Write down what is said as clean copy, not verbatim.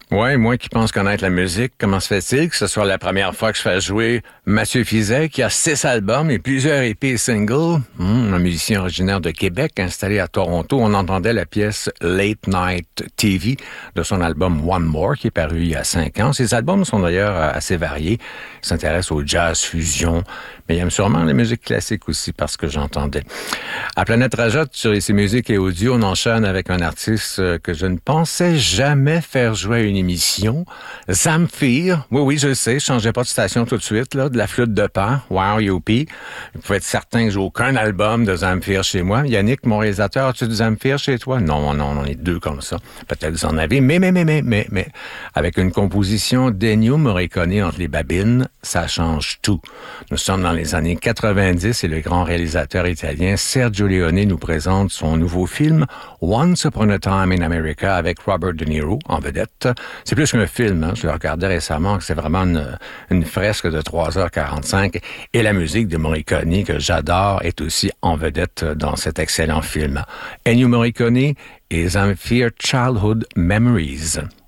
Ouais, moi qui pense connaître la musique, comment se fait-il que ce soit la première fois que je fais jouer Mathieu Fizet, qui a 6 albums et plusieurs EP et singles? Un musicien originaire de Québec, installé à Toronto. On entendait la pièce Late Night TV de son album One More, qui est paru il y a 5 ans. Ces albums sont d'ailleurs assez variés. Il s'intéresse au jazz fusion, mais il aime sûrement la musique classique aussi, parce que j'entendais. À Planète Rajot, sur ici musique et audio, on enchaîne avec un artiste que je ne pensais jamais faire jouer à une émission. Zamfir. Oui, je le sais, je changeais pas de station tout de suite, là, de la flûte de Pan. Wow, youpi. Vous pouvez être certain que j'ai aucun album de Zamfir chez moi. Yannick, mon réalisateur, as-tu du Zamfir chez toi? Non, on en est 2 comme ça. Peut-être que vous en avez, mais, avec une composition d'Ennio Morricone entre les babines, ça change tout. Nous sommes dans les années 90 et le grand réalisateur italien Sergio Leone nous présente son nouveau film Once Upon a Time in America avec Robert De Niro en vedette. C'est plus qu'un film, hein. Je le regardais récemment, c'est vraiment une fresque de 3h45 et la musique de Morricone que j'adore est aussi en vedette dans cet excellent film. Ennio Morricone et Zamfir Childhood Memories.